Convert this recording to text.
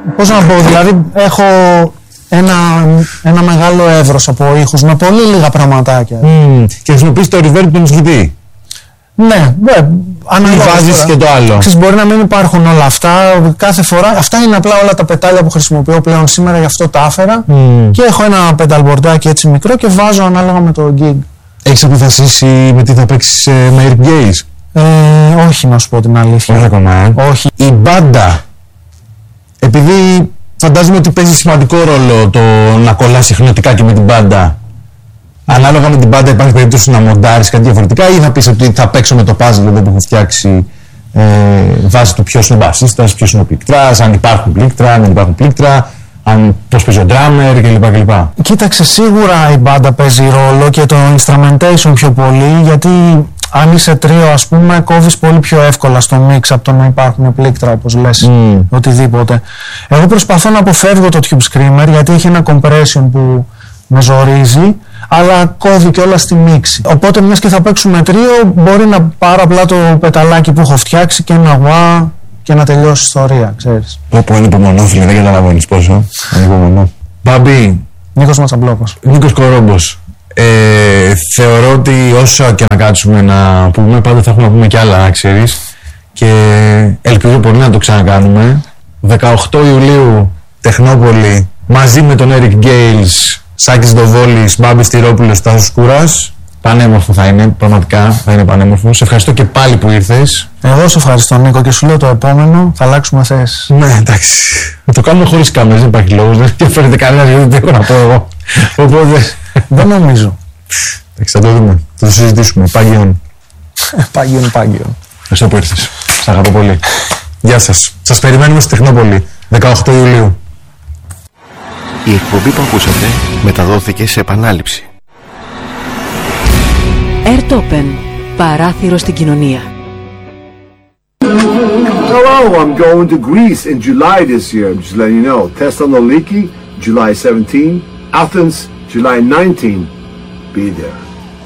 Πώς να πω, δηλαδή έχω ένα μεγάλο εύρος από ήχους με πολύ λίγα πραγματάκια. Και χρησιμοποιείς το reverb του ενισχυτή. Ναι, βάζεις και το άλλο. Μπορεί να μην υπάρχουν όλα αυτά. Κάθε φορά, αυτά είναι απλά όλα τα πετάλια που χρησιμοποιώ πλέον σήμερα, γι' αυτό τα έφερα. Και έχω ένα πενταλμπορντάκι έτσι μικρό και βάζω ανάλογα με το gig. Έχεις αποφασίσει με τι θα παίξεις με Eric Gales? Όχι, να σου πω την αλήθεια. Όχι ακόμα. Όχι. Η μπάντα, επειδή φαντάζομαι ότι παίζει σημαντικό ρόλο το να κολλάς συχνοτικά και με την μπάντα. Ανάλογα με την μπάντα υπάρχει περίπτωση να μοντάρεις κάτι διαφορετικά, ή θα πεις ότι θα παίξω με το puzzle που έχω φτιάξει βάσει του ποιος είναι ο μπασίστας, ποιος είναι ο πλήκτρας, αν υπάρχουν πλήκτρα, αν δεν υπάρχουν πλήκτρα, πώς παίζει ο drummer κλπ. Κοίταξε, σίγουρα η μπάντα παίζει ρόλο και το instrumentation πιο πολύ, γιατί αν είσαι τρίο, ας πούμε, κόβεις πολύ πιο εύκολα στο mix από το να υπάρχουν πλήκτρα, όπως λες, οτιδήποτε. Εγώ προσπαθώ να αποφεύγω το tube screamer, γιατί έχει ένα compression που με ζορίζει, αλλά κόβει και όλα στη μίξη. Οπότε, μιας και θα παίξουμε τρίο, μπορεί να πάρω απλά το πεταλάκι που έχω φτιάξει και ένα wah και να τελειώσει η ιστορία, ξέρεις. Όπου είναι υπομονώ, φίλε, δεν καταλαβαίνεις πόσο. Υπομονώ. Μπαμπή. Νίκος Ματσαμπλόκος. Νίκος Κορόμπος. Θεωρώ ότι όσο και να κάτσουμε να πούμε, πάντα θα έχουμε να πούμε κι άλλα, να ξέρεις. Και ελπίζω πολύ να το ξανακάνουμε. 18 Ιουλίου, Τεχνόπολη, μαζί με τον Eric Gales, Σάκης Δοβόλης, Μπάμπης Τυρόπουλος, Τάσος Κούρας. Πανέμορφο θα είναι, πραγματικά θα είναι πανέμορφο. Σε ευχαριστώ και πάλι που ήρθες. Εγώ σε ευχαριστώ, Νίκο, και σου λέω το επόμενο θα αλλάξουμε θέσεις. Ναι, εντάξει. Θα το κάνουμε χωρίς κάμερες, δεν υπάρχει λόγος. Δεν ενδιαφέρεται κανένας, γιατί δεν έχω να πω εγώ. Οπότε. Δεν νομίζω. Εντάξει, θα το δούμε. Θα το συζητήσουμε. Πάγιον. Πάγιον. Ευχαριστώ που ήρθες. Σας αγαπώ πολύ. Γεια σας. Σας περιμένουμε στη Τεχνόπολη, 18 Ιουλίου. Η εκπομπή που ακούσατε μεταδόθηκε σε επανάληψη. Airtopen. Παράθυρο στην κοινωνία. Hello, I'm going to Greece in July this year. I'm just letting you know. Thessaloniki, July 17. Athens, July 19. Be there.